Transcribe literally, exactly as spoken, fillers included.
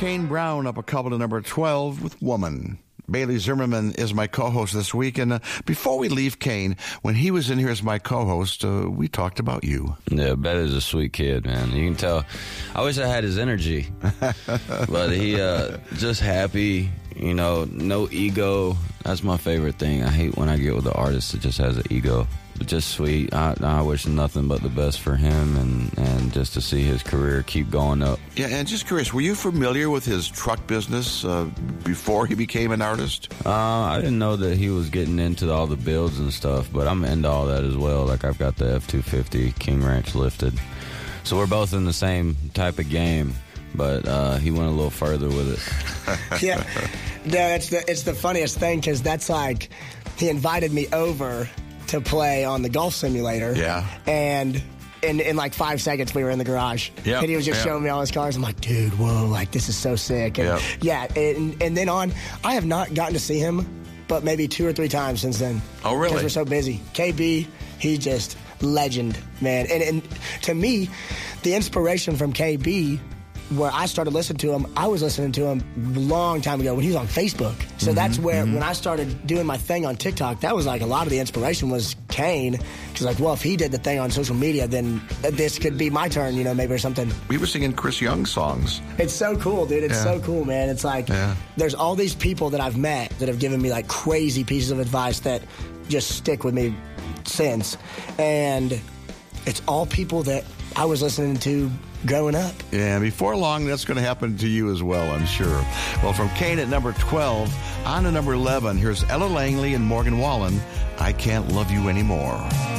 Kane Brown up a couple to number twelve with Woman. Bailey Zimmerman is my co-host this week. And uh, before we leave Kane, when he was in here as my co-host, uh, we talked about you. Yeah, Bailey's a sweet kid, man. You can tell. I wish I had his energy. But he uh, just happy, you know, no ego. That's my favorite thing. I hate when I get with an artist that just has an ego. But just sweet. I, I wish nothing but the best for him and, and just to see his career keep going up. Yeah, and just curious, were you familiar with his truck business uh, before he became an artist? Uh, I didn't know that he was getting into all the builds and stuff, but I'm into all that as well. Like, I've got the F two fifty King Ranch lifted. So we're both in the same type of game, but uh, he went a little further with it. Yeah. No, it's the, it's the funniest thing because that's like, he invited me over to play on the golf simulator. Yeah. And in, in like five seconds, we were in the garage. Yep. And he was just Yep. showing me all his cars. I'm like, dude, whoa, like, this is so sick. And Yep. yeah, and, and then on, I have not gotten to see him, but maybe two or three times since then. Oh, really? Because we're so busy. K B, he's just legend, man. And, and to me, the inspiration from K B, where I started listening to him, I was listening to him a long time ago when he was on Facebook. So mm-hmm, that's where, mm-hmm. when I started doing my thing on TikTok, that was like a lot of the inspiration was Kane. Because like, well, if he did the thing on social media, then this could be my turn, you know, maybe or something. We were singing Chris Young songs. It's so cool, dude. It's yeah. so cool, man. It's like, yeah. there's all these people that I've met that have given me like crazy pieces of advice that just stick with me since. And it's all people that I was listening to growing up. Yeah, before long, that's going to happen to you as well, I'm sure. Well, from Kane at number twelve, on to number eleven, here's Ella Langley and Morgan Wallen, I Can't Love You Anymore.